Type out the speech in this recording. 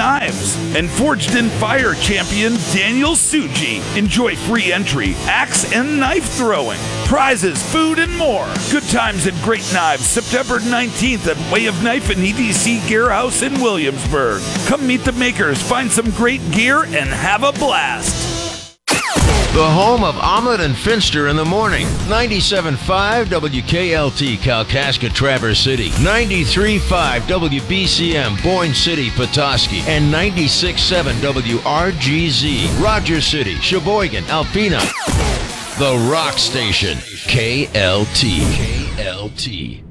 knives. And Forged in Fire champion Daniel Suji. Enjoy free entry, axe and knife throwing, prizes, food, and more. Good times and great knives, September 19th at Way of Knife and EDC Gear House in Williamsburg. Come meet the makers, find some great gear, and have a blast. The home of Omelet and Finster in the morning. 97.5 WKLT Kalkaska Traverse City. 93.5 WBCM Boyne City Petoskey. And 96.7 WRGZ Rogers City, Sheboygan, Alpena. The Rock Station. KLT.